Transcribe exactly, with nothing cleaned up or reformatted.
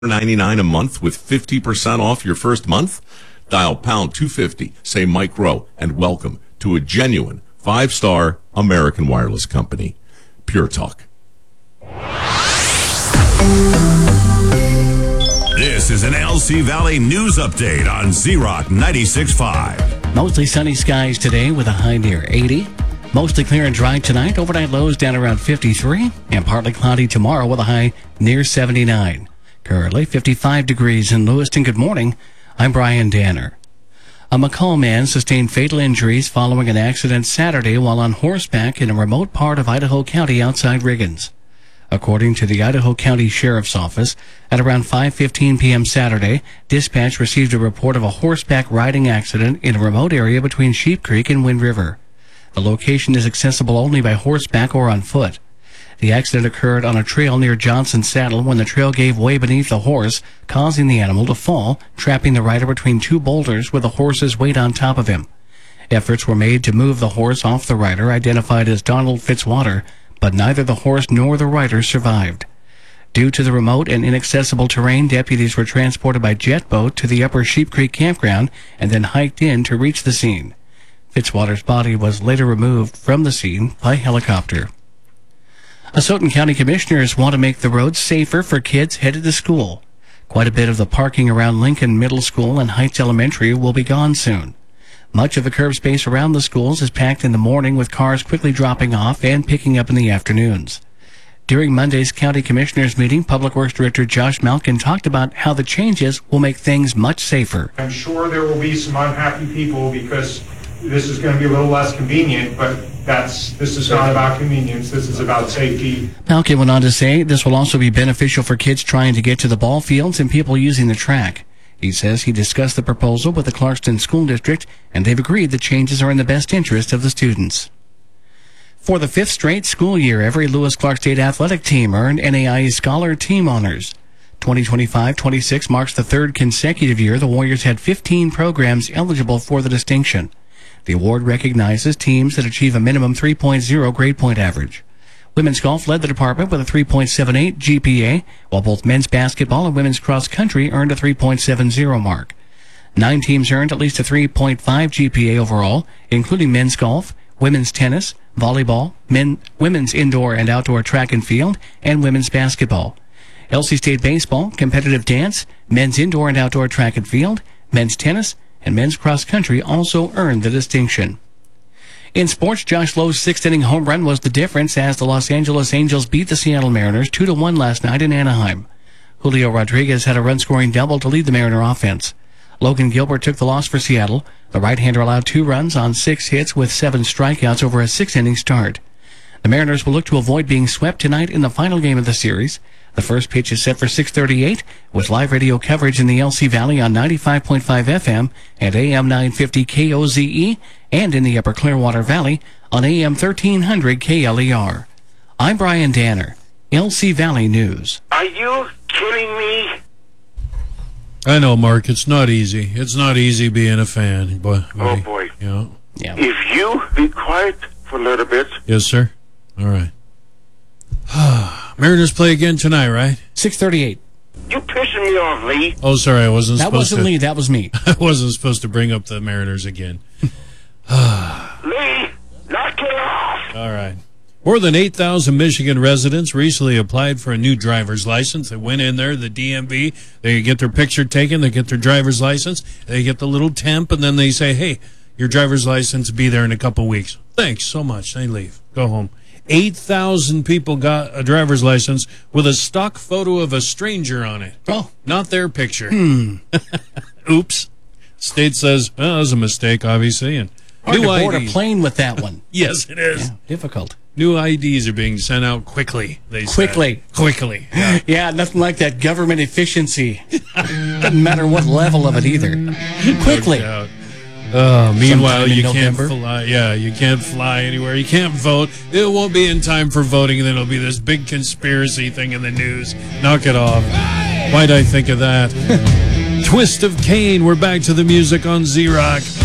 ninety-nine a month with fifty percent off your first month? Dial pound two fifty, say Mike Rowe, and welcome to a genuine five-star American wireless company. Pure Talk. This is an L C Valley News Update on Z-Rock ninety-six point five. Mostly sunny skies today with a high near eighty. Mostly clear and dry tonight. Overnight lows down around fifty-three. And partly cloudy tomorrow with a high near seventy-nine. Currently fifty-five degrees in Lewiston. Good morning. I'm Brian Danner. A McCall man sustained fatal injuries following an accident Saturday while on horseback in a remote part of Idaho County outside Riggins. According to the Idaho County Sheriff's Office, at around five fifteen p.m. Saturday, dispatch received a report of a horseback riding accident in a remote area between Sheep Creek and Wind River. The location is accessible only by horseback or on foot. The accident occurred on a trail near Johnson Saddle when the trail gave way beneath the horse, causing the animal to fall, trapping the rider between two boulders with the horse's weight on top of him. Efforts were made to move the horse off the rider, identified as Donald Fitzwater, but neither the horse nor the rider survived. Due to the remote and inaccessible terrain, deputies were transported by jet boat to the Upper Sheep Creek campground and then hiked in to reach the scene. Fitzwater's body was later removed from the scene by helicopter. Asotin County commissioners want to make the roads safer for kids headed to school. Quite a bit of the parking around Lincoln Middle School and Heights Elementary will be gone soon. Much of the curb space around the schools is packed in the morning with cars quickly dropping off and picking up in the afternoons. During Monday's county commissioners meeting, Public Works Director Josh Malkin talked about how the changes will make things much safer. I'm sure there will be some unhappy people because this is going to be a little less convenient, but that's this is not about convenience. This is about safety. Malkin went on to say this will also be beneficial for kids trying to get to the ball fields and people using the track. He says he discussed the proposal with the Clarkston School District, and they've agreed the changes are in the best interest of the students. For the fifth straight school year, every Lewis Clark State athletic team earned N A I A Scholar Team honors. twenty twenty-five twenty-six marks the third consecutive year the Warriors had fifteen programs eligible for the distinction. The award recognizes teams that achieve a minimum three point oh grade point average. Women's golf led the department with a three point seven eight G P A, while both men's basketball and women's cross country earned a three point seven oh mark. Nine teams earned at least a three point five G P A overall, including men's golf, women's tennis, volleyball, men, women's indoor and outdoor track and field, and women's basketball. L C State baseball, competitive dance, men's indoor and outdoor track and field, men's tennis, and men's cross country also earned the distinction. In sports, Josh Lowe's sixth-inning home run was the difference as the Los Angeles Angels beat the Seattle Mariners two to one last night in Anaheim. Julio Rodriguez had a run-scoring double to lead the Mariner offense. Logan Gilbert took the loss for Seattle. The right-hander allowed two runs on six hits with seven strikeouts over a six-inning start. The Mariners will look to avoid being swept tonight in the final game of the series. The first pitch is set for six thirty-eight, with live radio coverage in the L C Valley on ninety-five point five F M and A M nine fifty K O Z E, and in the Upper Clearwater Valley on A M thirteen hundred K L E R. I'm Brian Danner, L C Valley News. Are you kidding me? I know, Mark. It's not easy. It's not easy being a fan. But, oh, boy. You know. Yeah. If you be quiet for a little bit. Yes, sir. All right. Mariners play again tonight, right? six thirty-eight. You pissing me off, Lee. Oh, sorry. I wasn't That supposed wasn't to. Lee. That was me. I wasn't supposed to bring up the Mariners again. Lee, knock it off. All right. More than eight thousand Michigan residents recently applied for a new driver's license. They went in there, the D M V, they get their picture taken, they get their driver's license, they get the little temp, and then they say, hey, your driver's license will be there in a couple weeks. Thanks so much. They leave. Go home. eight thousand people got a driver's license with a stock photo of a stranger on it. Oh. Not their picture. Hmm. Oops. State says, well, that was a mistake, obviously. And Hard new to board I Ds. a plane with that one. Yes, it is. Yeah, difficult. New I Ds are being sent out quickly, they said. Quickly. Quickly. Yeah. Yeah, nothing like that government efficiency. Doesn't matter what level of it either. Quickly. No doubt. Uh, meanwhile, Sometime in you can't November. fly. Yeah, you can't fly anywhere. You can't vote. It won't be in time for voting, and then it'll be this big conspiracy thing in the news. Knock it off. Why'd I think of that? Twist of Cain. We're back to the music on Z-Rock.